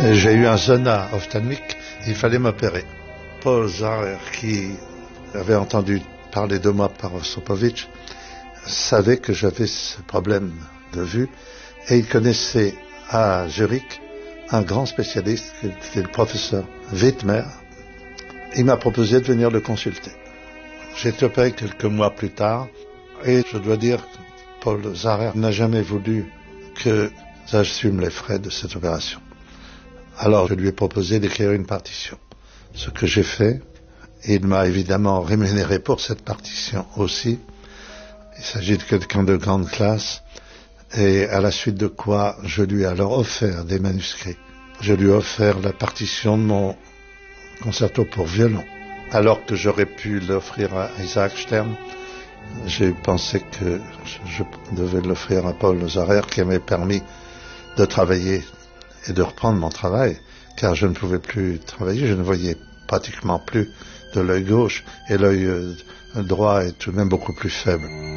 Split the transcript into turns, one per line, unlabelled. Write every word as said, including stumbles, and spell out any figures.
J'ai eu un zona ophtalmique, il fallait m'opérer. Paul Zarer, qui avait entendu parler de moi par Rostropovitch, savait que j'avais ce problème de vue et il connaissait à Zurich un grand spécialiste qui était le professeur Wittmer. Il m'a proposé de venir le consulter. J'ai été opéré quelques mois plus tard et je dois dire que Paul Zarer n'a jamais voulu que j'assume les frais de cette opération. Alors je lui ai proposé d'écrire une partition, ce que j'ai fait. Il m'a évidemment rémunéré pour cette partition aussi. Il s'agit de quelqu'un de grande classe et à la suite de quoi je lui ai alors offert des manuscrits. Je lui ai offert la partition de mon concerto pour violon. Alors que j'aurais pu l'offrir à Isaac Stern, j'ai pensé que je devais l'offrir à Paul Zarer qui m'avait permis de travailler et de reprendre mon travail, car je ne pouvais plus travailler, je ne voyais pratiquement plus de l'œil gauche et l'œil droit est tout de même beaucoup plus faible.